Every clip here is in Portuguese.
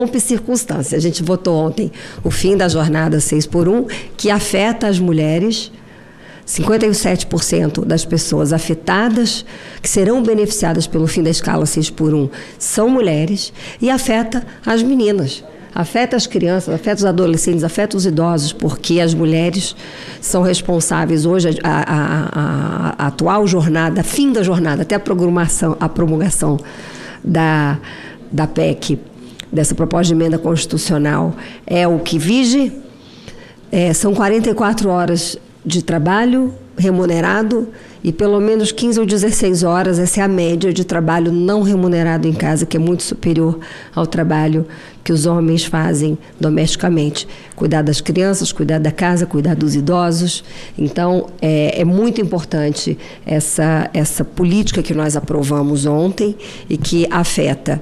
circunstância. A gente votou ontem o fim da jornada 6x1, que afeta as mulheres. 57% das pessoas afetadas, que serão beneficiadas pelo fim da escala 6x1, são mulheres, e afeta as meninas, afeta as crianças, afeta os adolescentes, afeta os idosos, porque as mulheres são responsáveis hoje, a atual jornada, fim da jornada, até a promulgação da PEC, dessa proposta de emenda constitucional, é o que vige. São 44 horas de trabalho remunerado e pelo menos 15 ou 16 horas, essa é a média de trabalho não remunerado em casa, que é muito superior ao trabalho que os homens fazem domesticamente. Cuidar das crianças, cuidar da casa, cuidar dos idosos. Então, é muito importante essa política que nós aprovamos ontem e que afeta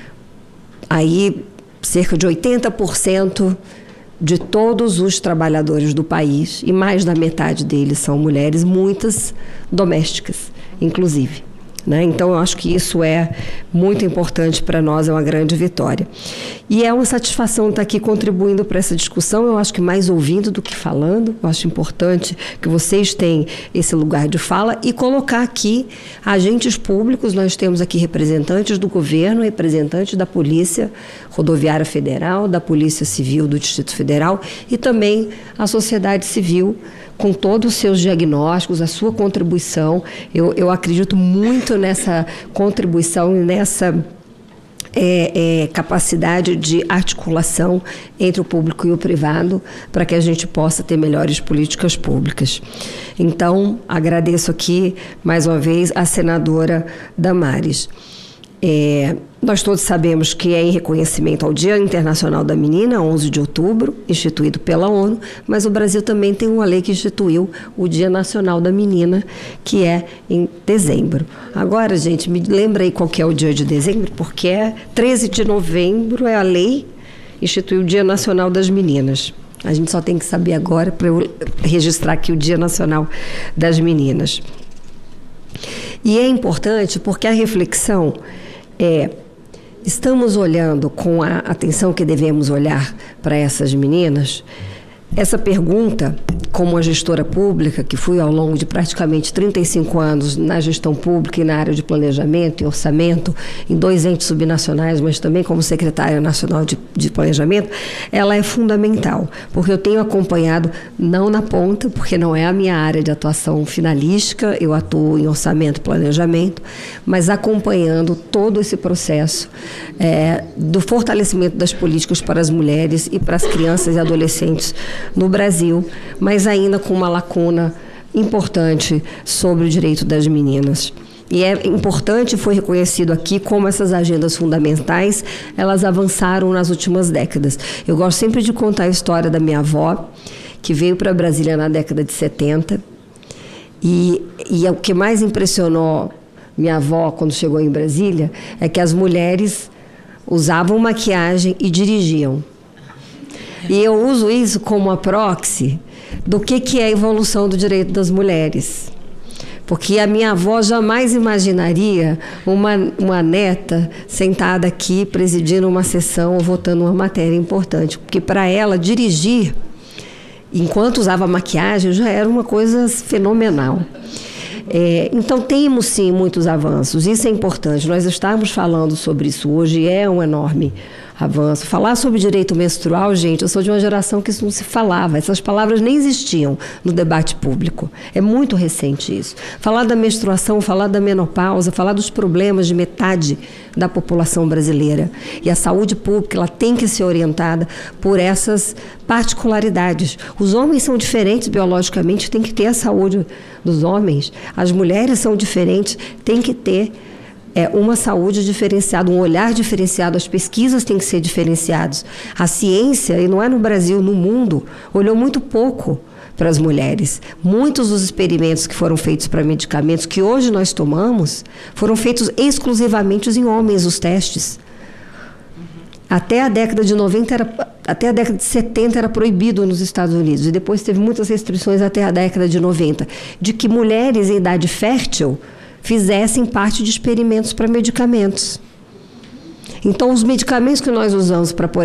aí cerca de 80% de todos os trabalhadores do país, e mais da metade deles são mulheres, muitas domésticas, inclusive. Né? Então, eu acho que isso é muito importante para nós, é uma grande vitória. E é uma satisfação estar aqui contribuindo para essa discussão, eu acho que mais ouvindo do que falando. Eu acho importante que vocês tenham esse lugar de fala e colocar aqui agentes públicos. Nós temos aqui representantes do governo, representantes da Polícia Rodoviária Federal, da Polícia Civil do Distrito Federal e também a sociedade civil, com todos os seus diagnósticos, a sua contribuição. Eu acredito muito nessa contribuição e nessa capacidade de articulação entre o público e o privado para que a gente possa ter melhores políticas públicas. Então, agradeço aqui, mais uma vez, a senadora Damares. Nós todos sabemos que é em reconhecimento ao Dia Internacional da Menina, 11 de outubro, instituído pela ONU, mas o Brasil também tem uma lei que instituiu o Dia Nacional da Menina, que é em dezembro. Agora, gente, me lembra aí qual que é o dia de dezembro, porque 13 de novembro é a lei que instituiu o Dia Nacional das Meninas. A gente só tem que saber agora para eu registrar aqui o Dia Nacional das E é importante porque a reflexão estamos olhando com a atenção que devemos olhar para essas meninas. Essa pergunta, como uma gestora pública, que fui ao longo de praticamente 35 anos na gestão pública e na área de planejamento e orçamento, em 2 entes subnacionais, mas também como secretária nacional de planejamento, ela é fundamental, porque eu tenho acompanhado, não na ponta, porque não é a minha área de atuação finalística, eu atuo em orçamento e planejamento, mas acompanhando todo esse processo do fortalecimento das políticas para as mulheres e para as crianças e adolescentes no Brasil, mas ainda com uma lacuna importante sobre o direito das meninas. E é importante, foi reconhecido aqui, como essas agendas fundamentais, elas avançaram nas últimas décadas. Eu gosto sempre de contar a história da minha avó, que veio para Brasília na década de 70, e o que mais impressionou minha avó quando chegou em Brasília é que as mulheres usavam maquiagem e dirigiam. E eu uso isso como a proxy do que é a evolução do direito das mulheres. Porque a minha avó jamais imaginaria uma neta sentada aqui presidindo uma sessão ou votando uma matéria importante. Porque para ela, dirigir, enquanto usava maquiagem, já era uma coisa fenomenal. Então, temos sim muitos avanços, isso é importante. Nós estamos falando sobre isso hoje, é um enorme avanço. Falar sobre direito menstrual, gente, eu sou de uma geração que isso não se falava, essas palavras nem existiam no debate público. É muito recente isso. Falar da menstruação, falar da menopausa, falar dos problemas de metade da população brasileira. E a saúde pública, ela tem que ser orientada por essas particularidades. Os homens são diferentes biologicamente, tem que ter a saúde dos homens. As mulheres são diferentes, tem que ter uma saúde diferenciada, um olhar diferenciado, as pesquisas têm que ser diferenciadas. A ciência, e não é no Brasil, no mundo, olhou muito pouco para as mulheres. Muitos dos experimentos que foram feitos para medicamentos que hoje nós tomamos, foram feitos exclusivamente em homens, os testes. Até a década de 90, até a década de 70 era proibido nos Estados Unidos, e depois teve muitas restrições até a década de 90, de que mulheres em idade fértil fizessem parte de experimentos para medicamentos. Então, os medicamentos que nós usamos para, por